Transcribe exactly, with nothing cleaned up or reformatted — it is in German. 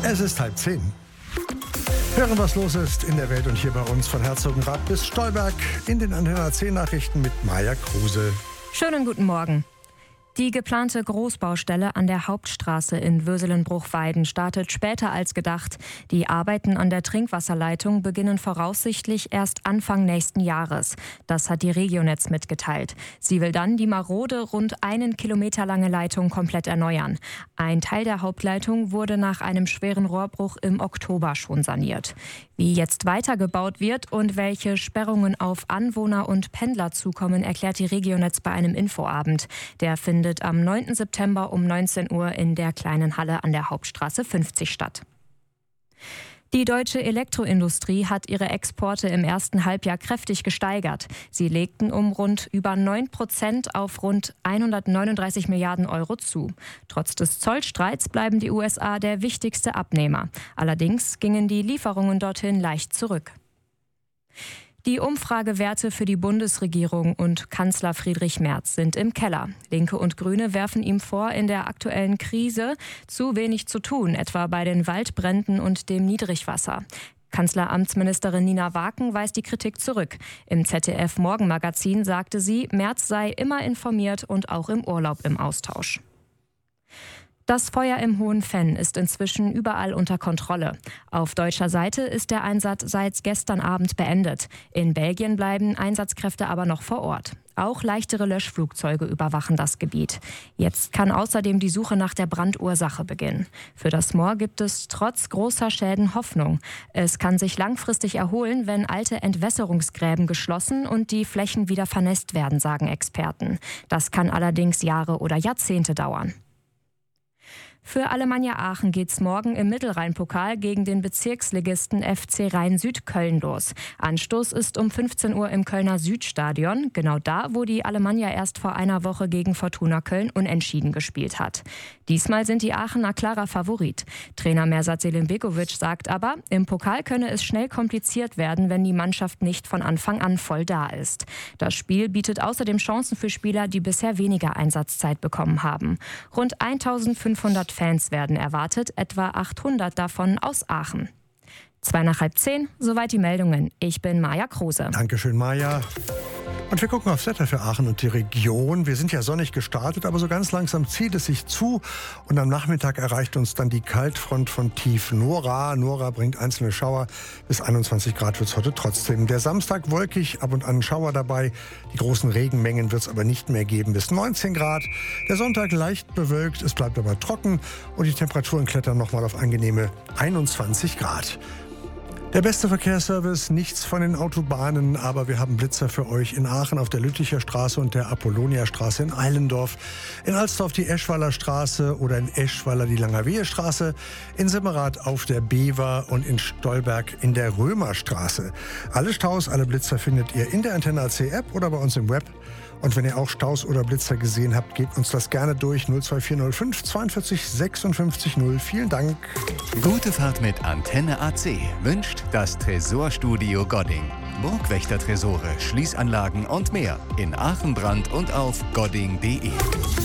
Es ist halb zehn. Hören, was los ist in der Welt und hier bei uns von Herzogenrath bis Stolberg in den Antenne A zehn Nachrichten mit Maja Kruse. Schönen guten Morgen. Die geplante Großbaustelle an der Hauptstraße in Würselen-Bruchweiden startet später als gedacht. Die Arbeiten an der Trinkwasserleitung beginnen voraussichtlich erst Anfang nächsten Jahres. Das hat die Regionetz mitgeteilt. Sie will dann die marode, rund einen Kilometer lange Leitung komplett erneuern. Ein Teil der Hauptleitung wurde nach einem schweren Rohrbruch im Oktober schon saniert. Wie jetzt weitergebaut wird und welche Sperrungen auf Anwohner und Pendler zukommen, erklärt die Regionetz bei einem Infoabend. Der findet am neunten September um neunzehn Uhr in der kleinen Halle an der Hauptstraße fünfzig statt. Die deutsche Elektroindustrie hat ihre Exporte im ersten Halbjahr kräftig gesteigert. Sie legten um rund über neun Prozent auf rund hundertneununddreißig Milliarden Euro zu. Trotz des Zollstreits bleiben die U S A der wichtigste Abnehmer. Allerdings gingen die Lieferungen dorthin leicht zurück. Die Umfragewerte für die Bundesregierung und Kanzler Friedrich Merz sind im Keller. Linke und Grüne werfen ihm vor, in der aktuellen Krise zu wenig zu tun, etwa bei den Waldbränden und dem Niedrigwasser. Kanzleramtsministerin Nina Waken weist die Kritik zurück. Im Z D F-Morgenmagazin sagte sie, Merz sei immer informiert und auch im Urlaub im Austausch. Das Feuer im Hohen Venn ist inzwischen überall unter Kontrolle. Auf deutscher Seite ist der Einsatz seit gestern Abend beendet. In Belgien bleiben Einsatzkräfte aber noch vor Ort. Auch leichtere Löschflugzeuge überwachen das Gebiet. Jetzt kann außerdem die Suche nach der Brandursache beginnen. Für das Moor gibt es trotz großer Schäden Hoffnung. Es kann sich langfristig erholen, wenn alte Entwässerungsgräben geschlossen und die Flächen wieder vernässt werden, sagen Experten. Das kann allerdings Jahre oder Jahrzehnte dauern. Für Alemannia Aachen geht's morgen im Mittelrhein-Pokal gegen den Bezirksligisten F C Rhein-Süd Köln los. Anstoß ist um fünfzehn Uhr im Kölner Südstadion, genau da, wo die Alemannia erst vor einer Woche gegen Fortuna Köln unentschieden gespielt hat. Diesmal sind die Aachener klarer Favorit. Trainer Mersat Selimbegovic sagt aber, im Pokal könne es schnell kompliziert werden, wenn die Mannschaft nicht von Anfang an voll da ist. Das Spiel bietet außerdem Chancen für Spieler, die bisher weniger Einsatzzeit bekommen haben. Rund eintausendfünfhundert Fans werden erwartet, etwa achthundert davon aus Aachen. Zwei nach halb zehn, soweit die Meldungen. Ich bin Maja Kruse. Dankeschön, Maja. Und wir gucken aufs Wetter für Aachen und die Region. Wir sind ja sonnig gestartet, aber so ganz langsam zieht es sich zu. Und am Nachmittag erreicht uns dann die Kaltfront von tief Nora. Nora bringt einzelne Schauer. Bis einundzwanzig Grad wird es heute trotzdem. Der Samstag wolkig, ab und an Schauer dabei. Die großen Regenmengen wird es aber nicht mehr geben. Bis neunzehn Grad. Der Sonntag leicht bewölkt, es bleibt aber trocken. Und die Temperaturen klettern nochmal auf angenehme einundzwanzig Grad. Der beste Verkehrsservice, nichts von den Autobahnen, aber wir haben Blitzer für euch in Aachen auf der Lütticher Straße und der Apollonia-Straße in Eilendorf, in Alsdorf die Eschwaller Straße oder in Eschwaller die Langerwehe Straße, in Simmerath auf der Bever und in Stolberg in der Römerstraße. Alle Staus, alle Blitzer findet ihr in der Antenne A C App oder bei uns im Web. Und wenn ihr auch Staus oder Blitzer gesehen habt, gebt uns das gerne durch. null zwei vier null fünf zweiundvierzig sechsundfünfzig null. Vielen Dank. Gute Fahrt mit Antenne A C wünscht das Tresorstudio Godding. Burgwächter-Tresore, Schließanlagen und mehr in Aachen, Brand und auf godding punkt de.